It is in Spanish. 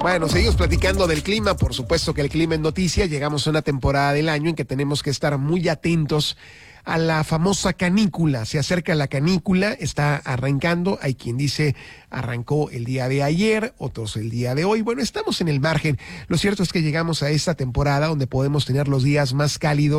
Bueno, seguimos platicando del clima. Por supuesto que el clima es noticia. Llegamos a una temporada del año en que tenemos que estar muy atentos a la famosa canícula. Se acerca la canícula, está arrancando. Hay quien dice arrancó el día de ayer, otros el día de hoy. Bueno, estamos en el margen. Lo cierto es que llegamos a esta temporada donde podemos tener los días más cálidos